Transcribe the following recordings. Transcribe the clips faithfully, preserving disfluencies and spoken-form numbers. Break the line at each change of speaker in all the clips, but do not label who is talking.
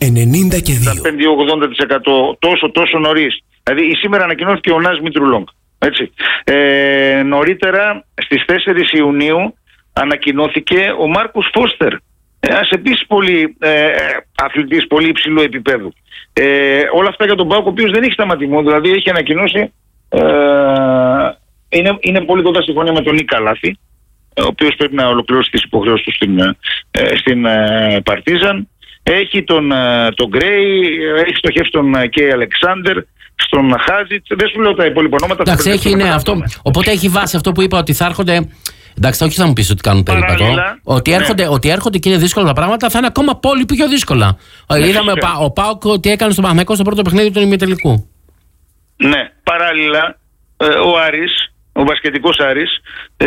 ενενήντα και δύο.
εβδομήντα ογδόντα τοις εκατό τόσο, τόσο νωρίς. Δηλαδή σήμερα ανακοινώθηκε ο Νας Μητρουλόγκ. Έτσι. Ε, νωρίτερα στις τέσσερις Ιουνίου ανακοινώθηκε ο Μάρκους Φώστερ. Ένας επίσης πολύ ε, αθλητής, πολύ υψηλού επίπεδου. Ε, όλα αυτά για τον ΠΑΟΚ, ο οποίος δεν έχει σταματημό, δηλαδή έχει ανακοινώσει, ε, είναι, είναι πολύ κοντά στη φωνία με τον Νίκα Λάθη, ο οποίος πρέπει να ολοκληρώσει τις υποχρεώσεις του στην, ε, στην ε, Παρτίζαν. Έχει τον, ε, τον Γκρέι, έχει στοχεύσει τον ε, Κέι Αλεξάνδερ, στον Χάζιτς, δεν σου λέω τα υπόλοιπα ονόματα.
Εντάξει, έχει, ναι, αυτό, οπότε έχει βάσει αυτό που είπα ότι θα έρχονται. Εντάξει, όχι θα μου πεις ότι κάνουν περίπατο. Ότι, ναι. έρχονται, ότι έρχονται και είναι δύσκολα τα πράγματα, θα είναι ακόμα πολύ πιο δύσκολα. Ναι, είδαμε φυσικά. ο ΠΑΟΚ ότι έκανε στον Παναθηναϊκό στο πρώτο παιχνίδι του ημιτελικού.
Ναι, παράλληλα ε, ο Άρης, ο μπασκετικός Άρης, ε,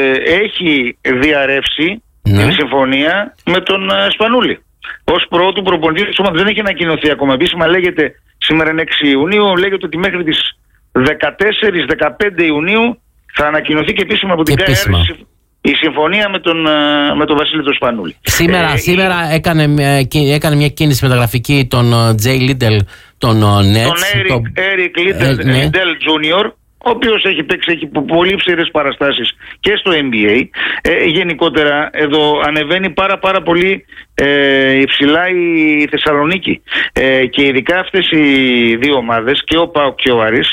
έχει διαρρεύσει ναι. τη συμφωνία με τον ε, Σπανούλη. Ως πρώτου προπονητή της ομάδας, δεν έχει ανακοινωθεί ακόμα επίσημα, λέγεται σήμερα είναι έξι Ιουνίου, λέγεται ότι μέχρι τις δεκατέσσερις δεκαπέντε Ιουνίου θα ανακοινωθεί και επίσημα από την ΚΑΕΡ η συμφωνία με τον, με τον Βασίλη τον Σπανούλη.
Σήμερα, ε, σήμερα έκανε, έκανε μια κίνηση μεταγραφική τον Τζέι Λίντελ, τον Νέτς.
Τον Έρικ Λίντελ Τζούνιορ, ο οποίος έχει παίξει έχει πολύ ψηρές παραστάσεις και στο N B A. Ε, γενικότερα εδώ ανεβαίνει πάρα πάρα πολύ ε, υψηλά η Θεσσαλονίκη. Ε, και ειδικά αυτές οι δύο ομάδες, και ο ΠΑΟΚ και ο Άρης,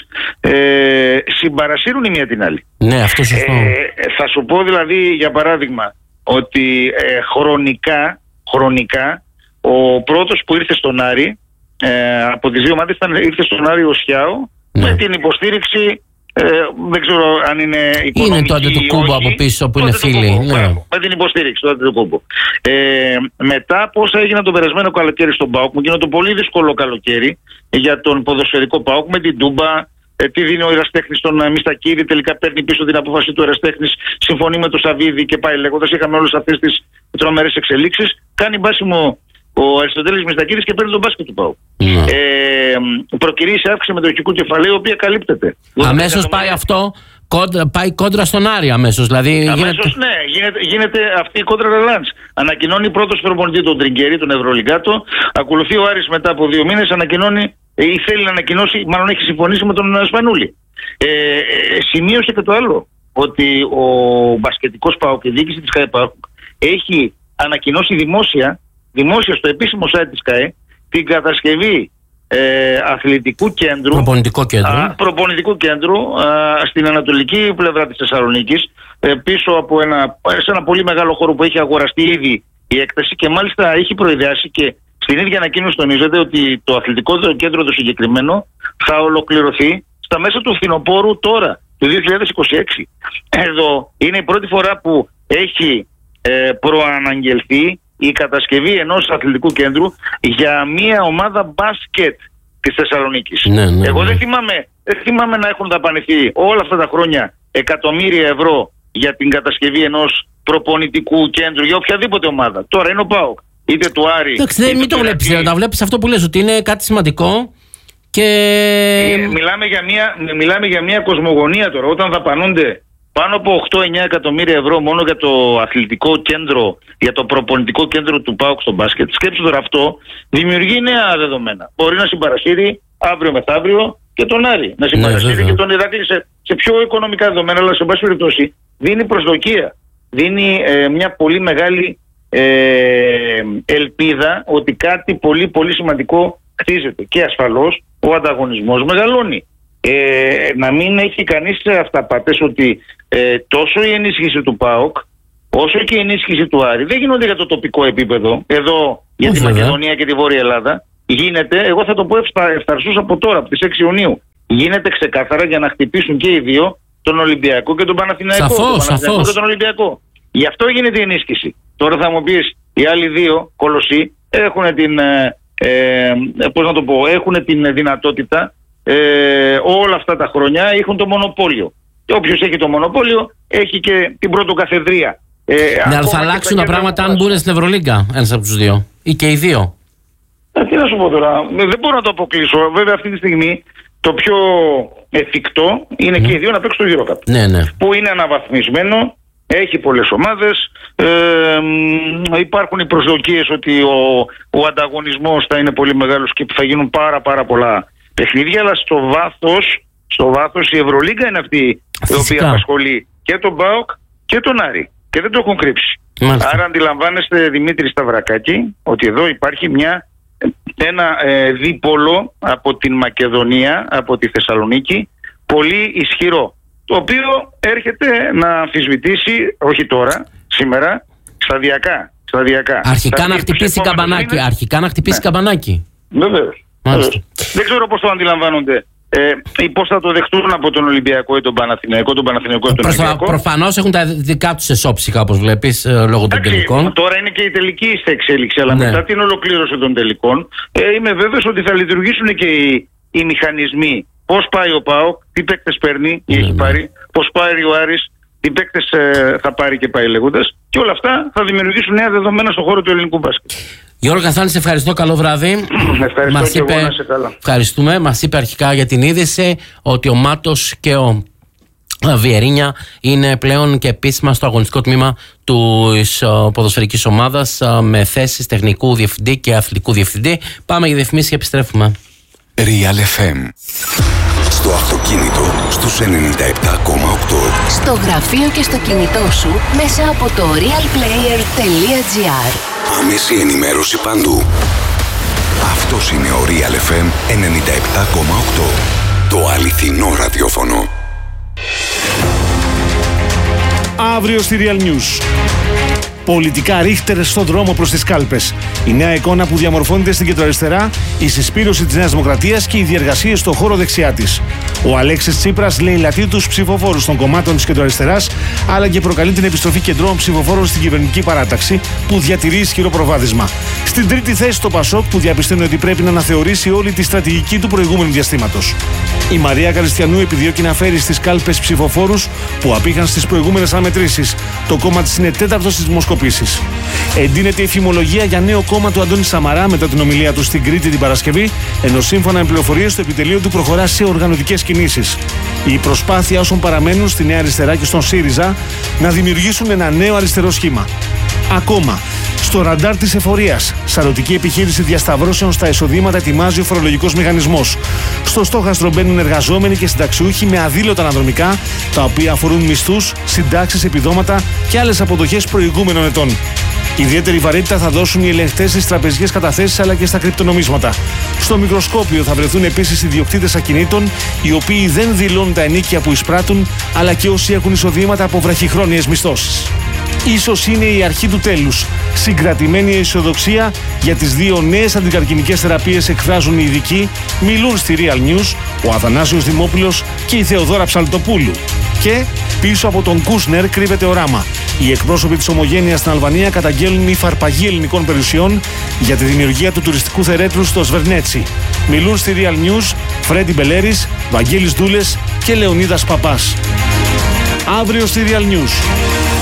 ε, συμπαρασύρουν η μία την άλλη.
Ναι, αυτό σωστό.
Ε, θα σου πω δηλαδή για παράδειγμα ότι ε, χρονικά, χρονικά ο πρώτος που ήρθε στον Άρη ε, από τις δύο ομάδες ήταν, ήρθε στον Άρη ο Σιάο, ναι. με την υποστήριξη. Ε, δεν ξέρω αν είναι οικονομική.
Είναι το Αντετοκούμπο από πίσω που είναι φίλοι. Ναι.
Με την υποστήριξη του Αντετοκούμπο. Ε, μετά, πώς έγιναν το περασμένο καλοκαίρι στον ΠΑΟΚ, μου γίνεται το πολύ δύσκολο καλοκαίρι για τον ποδοσφαιρικό ΠΑΟΚ με την Τούμπα. Ε, τι δίνει ο Εραστέχνης στον Μιστακίδη, τελικά παίρνει πίσω την απόφαση του Εραστέχνης, συμφωνεί με τον Σαββίδη και πάει λέγοντας. Είχαμε όλες αυτές τις τρομερές εξελίξεις. Κάνει μπάσιμο ο Αριστοτέλης Μιστακίδης και παίρνει τον μπάσκετ του ΠΑΟΚ. Mm. Ε, προκυρήσει αύξηση μετοχικού κεφαλαίου, η οποία καλύπτεται.
Αμέσως πάει αυτό, κόντρα, πάει κόντρα στον Άρη αμέσως. Δηλαδή
αμέσως
γίνεται...
ναι, γίνεται, γίνεται αυτή η κόντρα ρελάντς. Ανακοινώνει πρώτος προπονητή τον Τριγκέρι, τον Ευρωλιγκάτο. Ακολουθεί ο Άρης μετά από δύο μήνες, ανακοινώνει ή θέλει να ανακοινώσει, μάλλον έχει συμφωνήσει με τον Σπανούλη. Ε, ε, σημείωσε και το άλλο, ότι ο μπασκετικός ΠΑΟΚ και η διοίκηση της ΚΑΕ ΠΑΟΚ έχει ανακοινώσει δημόσια, δημόσια στο επίσημο site της ΚΑΕ, την κατασκευή ε, αθλητικού κέντρου,
προπονητικού κέντρου,
α, προπονητικού κέντρου α, στην ανατολική πλευρά της Θεσσαλονίκης, ε, πίσω από ένα, σε ένα πολύ μεγάλο χώρο που έχει αγοραστεί ήδη η έκταση, και μάλιστα έχει προειδεάσει και στην ίδια ανακοίνωση τονίζεται ότι το αθλητικό κέντρο το συγκεκριμένο θα ολοκληρωθεί στα μέσα του φθινοπόρου τώρα, του δύο χιλιάδες είκοσι έξι. Εδώ είναι η πρώτη φορά που έχει ε, προαναγγελθεί η κατασκευή ενός αθλητικού κέντρου για μια ομάδα μπάσκετ της Θεσσαλονίκης.
Ναι, ναι, ναι.
Εγώ δεν θυμάμαι, δεν θυμάμαι να έχουν δαπανηθεί όλα αυτά τα χρόνια εκατομμύρια ευρώ για την κατασκευή ενός προπονητικού κέντρου για οποιαδήποτε ομάδα. Τώρα είναι ο ΠΑΟΚ, είτε του Άρη.
Εντάξει, δεν μην το βλέπεις, να βλέπεις αυτό που λες, ότι είναι κάτι σημαντικό. Και...
Ε, μιλάμε, για μια, μιλάμε για μια κοσμογονία τώρα. Όταν δαπανούνται πάνω από οκτώ εννιά εκατομμύρια ευρώ μόνο για το αθλητικό κέντρο, για το προπονητικό κέντρο του ΠΑΟΚ στο μπάσκετ, σκέψου τώρα, αυτό δημιουργεί νέα δεδομένα. Μπορεί να συμπαρασύρει αύριο μεθαύριο και τον Άρη, να συμπαρασύρει ναι, και τον Ηράκλειο σε, σε πιο οικονομικά δεδομένα, αλλά σε πάση περιπτώσει δίνει προσδοκία. Δίνει ε, μια πολύ μεγάλη ε, ελπίδα ότι κάτι πολύ πολύ σημαντικό χτίζεται. Και ασφαλώς ο ανταγωνισμός μεγαλώνει. Ε, να μην έχει κανείς αυταπάτες ότι ε, τόσο η ενίσχυση του ΠΑΟΚ όσο και η ενίσχυση του Άρη δεν γίνονται για το τοπικό επίπεδο. Εδώ για τη Μακεδονία και τη Βόρεια Ελλάδα γίνεται, εγώ θα το πω ευθαρσούς από τώρα, από τις έξι Ιουνίου, γίνεται ξεκάθαρα για να χτυπήσουν και οι δύο τον Ολυμπιακό και τον Παναθηναϊκό.
Σαφώς,
τον Παναθηναϊκό
σαφώς.
και τον Ολυμπιακό. Γι' αυτό γίνεται η ενίσχυση. Τώρα θα μου πεις, οι άλλοι δύο κολοσσοί έχουν την, ε, ε, πώς να το πω, έχουν την δυνατότητα ε, όλα αυτά τα χρόνια έχουν το μονοπόλιο. Και όποιος έχει το μονοπόλιο έχει και την πρωτοκαθεδρία. Ε,
ναι, αλλά θα αλλάξουν τα πράγματα αν μπουν στην Ευρωλίγκα ένας από τους δύο ή και οι δύο.
Ε, τι να σου πω τώρα, δεν μπορώ να το αποκλείσω. Βέβαια αυτή τη στιγμή το πιο εφικτό είναι mm. και οι δύο να παίξουν το EuroCup.
Ναι, ναι.
Που είναι αναβαθμισμένο έχει πολλές ομάδες, ε, υπάρχουν οι προσδοκίες ότι ο, ο ανταγωνισμός θα είναι πολύ μεγάλος και θα γίνουν πάρα πάρα πολλά παιχνίδια, αλλά στο βάθος, στο βάθος η Ευρωλίγκα είναι αυτή Φυσικά. η οποία απασχολεί και τον ΠΑΟΚ και τον Άρη και δεν το έχουν κρύψει. Μάλιστα. Άρα αντιλαμβάνεστε, Δημήτρη Σταυρακάκη, ότι εδώ υπάρχει μια, ένα ε, δίπολο από την Μακεδονία, από τη Θεσσαλονίκη, πολύ ισχυρό, το οποίο έρχεται να αμφισβητήσει, όχι τώρα, σήμερα, σταδιακά. σταδιακά.
Αρχικά να χτυπήσει καμπανάκι. Είναι... Αρχικά να χτυπήσει ναι. καμπανάκι.
Βεβαίως. Δεν ξέρω πώς το αντιλαμβάνονται ε, ή πώς θα το δεχτούν από τον Ολυμπιακό ή τον Παναθηναϊκό, τον Παναθηναϊκό ή τον Ολυμπιακό.
Προφανώς έχουν τα δικά τους εσώψυχα, όπως βλέπεις, ε, λόγω των τελικών.
Τώρα είναι και η τελική σε εξέλιξη, αλλά ναι. μετά την ολοκλήρωση των τελικών ε, είμαι βέβαιος ότι θα λειτουργήσουν και οι, οι μηχανισμοί. Πώς πάει ο ΠΑΟΚ, τι παίκτες παίρνει ή ναι, έχει ναι. πάρει, πώς πάει ο Άρης, τι παίκτες ε, θα πάρει και πάει λέγοντας. Και όλα αυτά θα δημιουργήσουν νέα δεδομένα στον χώρο του ελληνικού μπάσκετ.
Γιώργο Καθάνη, σε ευχαριστώ. Καλό βράδυ.
Ευχαριστώ μας και είπε, εγώ, να σε καλά.
Ευχαριστούμε. Μας είπε αρχικά για την είδηση ότι ο Μάτος και ο Βιερίνια είναι πλέον και επίσημα στο αγωνιστικό τμήμα της ποδοσφαιρικής ομάδας με θέσεις τεχνικού διευθυντή και αθλητικού διευθυντή. Πάμε για διαφημίσεις και επιστρέφουμε.
Real εφ εμ. Στο αυτοκίνητο στους ενενήντα επτά κόμμα οκτώ.
Στο γραφείο και στο κινητό σου μέσα από το realplayer τελεία gr.
Άμεση ενημέρωση παντού. Αυτός είναι ο Real εφ εμ ενενήντα επτά κόμμα οκτώ. Το αληθινό ραδιόφωνο.
Αύριο στη Real News. Πολιτικά ρίχτερ στον δρόμο προς τις κάλπες. Η νέα εικόνα που διαμορφώνεται στην κεντροαριστερά, η συσπήρωση της Νέας Δημοκρατίας και οι διεργασίες στον χώρο δεξιά της. Ο Αλέξης Τσίπρας λέει λατή τους ψηφοφόρους των κομμάτων της κεντροαριστεράς, αλλά και προκαλεί την επιστροφή κεντρών ψηφοφόρων στην κυβερνητική παράταξη που διατηρεί ισχυρό προβάδισμα. Στην τρίτη θέση το Πασόκ που διαπιστώνει ότι πρέπει να αναθεωρήσει όλη τη στρατηγική του προηγούμενου διαστήματος. Η Μαρία Καριστιανού επιδιώκει να φέρει στις κάλπες ψηφοφόρους που απήχαν στις προηγούμενες αναμετρήσεις. Το κόμμα της είναι τέταρτο στις δημοσκοπήσεις. Εντείνεται η φημολογία για νέο κόμμα του Αντώνη Σαμαρά μετά την ομιλία του στην Κρήτη την Παρασκευή, ενώ σύμφωνα με πληροφορίες το επιτελείο του προχωρά σε οργανωτικές κινήσεις. Η προσπάθεια όσων παραμένουν στη Νέα Αριστερά και στον ΣΥΡΙΖΑ να δημιουργήσουν ένα νέο αριστερό σχήμα. Ακόμα, στο ραντάρ της εφορίας, σαρωτική επιχείρηση διασταυρώσεων στα εισοδήματα ετοιμάζει ο φορολογικός μηχανισμός. Στο στόχαστρο μπαίνουν εργαζόμενοι και συνταξιούχοι με αδήλωτα αναδρομικά, τα οποία αφορούν μισθούς, συντάξεις, επιδόματα και άλλες αποδοχές προηγούμενων ετών. Ιδιαίτερη βαρύτητα θα δώσουν οι ελεγχτές στις τραπεζικές καταθέσεις αλλά και στα κρυπτονομίσματα. Στο μικροσκόπιο θα βρεθούν επίσης ιδιοκτήτες ακινήτων, οι οποίοι δεν δηλώνουν τα ενίκια που εισπράττουν, αλλά και όσοι έχουν εισοδήματα από βραχυχρόνιες μισθώσεις. Ίσως είναι η αρχή του τέλους. Συγκρατημένη αισιοδοξία για τις δύο νέες αντικαρκινικές θεραπείες εκφράζουν οι ειδικοί, μιλούν στη Real News ο Αθανάσιος Δημόπουλος και η Θεοδόρα Ψαλτοπούλου. Και πίσω από τον Κούσνερ κρύβεται οράμα. Οι εκπρόσωποι της Ομογένειας στην Αλβανία καταγγέλνουν υφαρπαγή ελληνικών περιουσιών για τη δημιουργία του τουριστικού θερέτρου στο Σβερνέτσι. Μιλούν στη Real News Φρέντι Μπελέρης, Βαγγέλης Δούλες και Λεωνίδας Παπάς. Αύριο στη Real News.